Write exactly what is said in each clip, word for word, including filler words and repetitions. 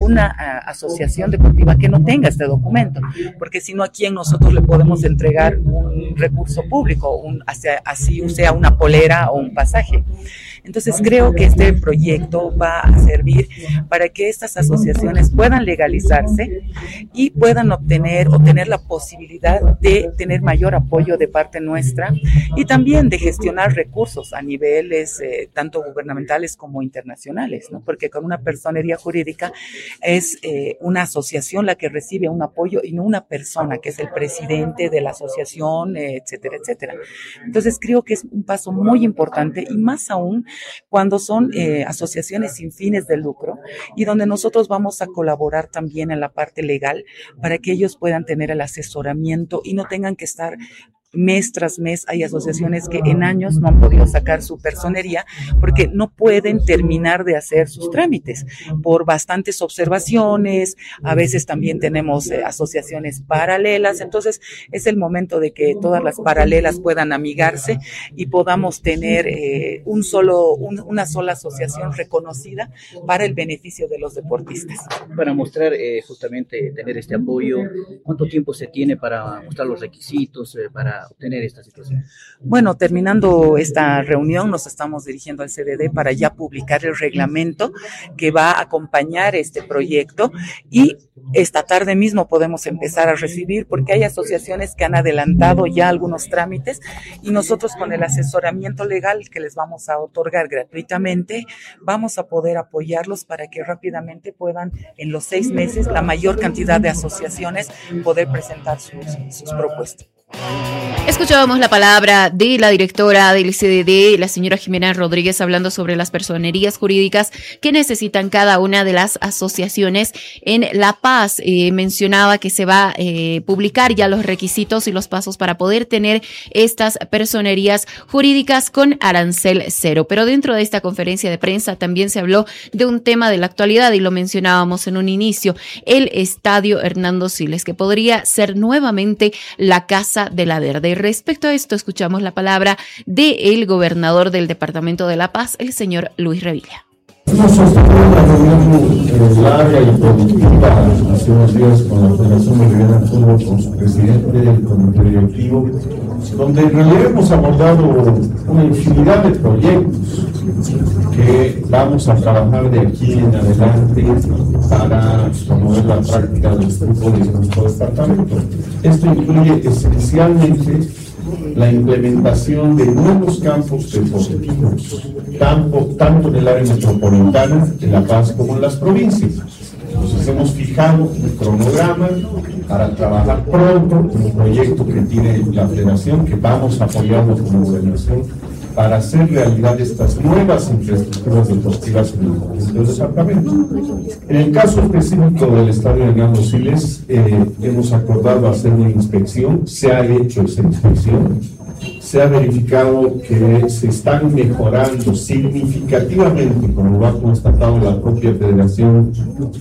ninguna uh, asociación deportiva que no tenga este documento, porque si no, ¿a quién nosotros le podemos entregar un recurso público, un, hacia, así sea una polera o un pasaje? Entonces creo que este proyecto va a servir para que estas asociaciones puedan legalizarse y puedan obtener o tener la posibilidad de tener mayor apoyo de parte nuestra y también de gestionar recursos a niveles eh, tanto gubernamentales como internacionales, ¿no? Porque con una personería jurídica es eh, una asociación la que recibe un apoyo y no una persona que es el presidente de la asociación, eh, etcétera, etcétera. Entonces creo que es un paso muy importante y más aún cuando son eh, asociaciones sin fines de lucro y donde nosotros vamos a colaborar también en la parte legal para que ellos puedan tener el asesoramiento y no tengan que estar mes tras mes. Hay asociaciones que en años no han podido sacar su personería porque no pueden terminar de hacer sus trámites por bastantes observaciones. A veces también tenemos eh, asociaciones paralelas, entonces es el momento de que todas las paralelas puedan amigarse y podamos tener eh, un solo, un, una sola asociación reconocida para el beneficio de los deportistas. Para mostrar eh, justamente tener este apoyo, ¿cuánto tiempo se tiene para mostrar los requisitos eh, para obtener esta situación? Bueno, terminando esta reunión nos estamos dirigiendo al C D D para ya publicar el reglamento que va a acompañar este proyecto y esta tarde mismo podemos empezar a recibir porque hay asociaciones que han adelantado ya algunos trámites y nosotros con el asesoramiento legal que les vamos a otorgar gratuitamente vamos a poder apoyarlos para que rápidamente puedan en los seis meses la mayor cantidad de asociaciones poder presentar sus, sus propuestas. Escuchábamos la palabra de la directora del C D D, la señora Jimena Rodríguez, hablando sobre las personerías jurídicas que necesitan cada una de las asociaciones en La Paz. Eh, mencionaba que se va a eh, publicar ya los requisitos y los pasos para poder tener estas personerías jurídicas con arancel cero. Pero dentro de esta conferencia de prensa también se habló de un tema de la actualidad y lo mencionábamos en un inicio, el Estadio Hernando Siles, que podría ser nuevamente la Casa de la Verde. Respecto a esto, escuchamos la palabra del gobernador del departamento de La Paz, el señor Luis Revilla. Hemos sostenido una reunión larga y productiva hace unos días con la Federación Boliviana de Fútbol, con su presidente, el comité directivo, donde en realidad hemos abordado una infinidad de proyectos que vamos a trabajar de aquí en adelante para promover la práctica del fútbol en nuestro departamento. Esto incluye esencialmente la implementación de nuevos campos deportivos, tanto, tanto en el área metropolitana de La Paz como en las provincias. Entonces hemos fijado un cronograma para trabajar pronto en un proyecto que tiene la Federación, que vamos a apoyarlo como gobernación, para hacer realidad estas nuevas infraestructuras deportivas en el, en el departamento. En el caso específico del Estadio Hernando Siles, eh, hemos acordado hacer una inspección, se ha hecho esa inspección, se ha verificado que se están mejorando significativamente, como lo ha constatado la propia Federación,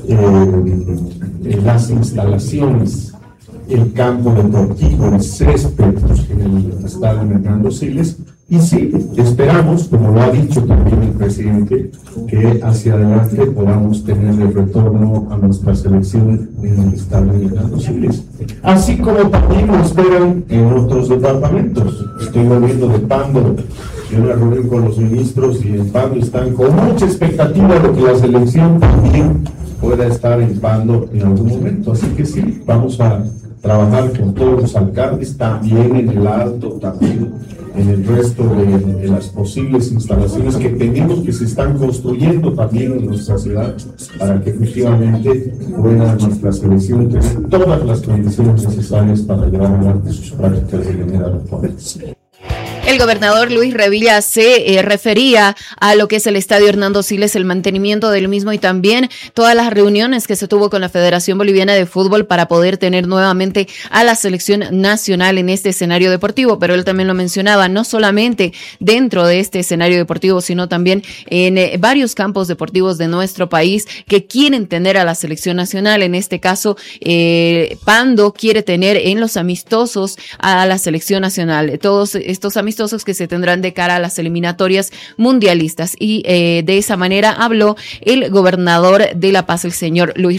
eh, en las instalaciones, el campo deportivo, el césped en el Estadio Hernando Siles. Y sí, esperamos, como lo ha dicho también el presidente, que hacia adelante podamos tener el retorno a nuestra selección en el Estadio Hernando Siles. Así como también lo esperan en otros departamentos. Estoy volviendo de Pando, en una reunión con los ministros, y en Pando están con mucha expectativa de que la selección también pueda estar en Pando en algún momento. Así que sí, vamos a trabajar con todos los alcaldes, también en el Alto, también en el resto de, de las posibles instalaciones que tenemos, que se están construyendo también en nuestra ciudad, para que efectivamente pueda nuestra selección tener todas las condiciones necesarias para llevar adelante sus prácticas de manera adecuada. El gobernador Luis Revilla se eh, refería a lo que es el Estadio Hernando Siles, el mantenimiento del mismo y también todas las reuniones que se tuvo con la Federación Boliviana de Fútbol para poder tener nuevamente a la selección nacional en este escenario deportivo. Pero él también lo mencionaba, no solamente dentro de este escenario deportivo, sino también en eh, varios campos deportivos de nuestro país que quieren tener a la selección nacional. En este caso, eh, Pando quiere tener en los amistosos a la selección nacional. Todos estos amistosos que se tendrán de cara a las eliminatorias mundialistas y eh, de esa manera habló el gobernador de La Paz, el señor Luis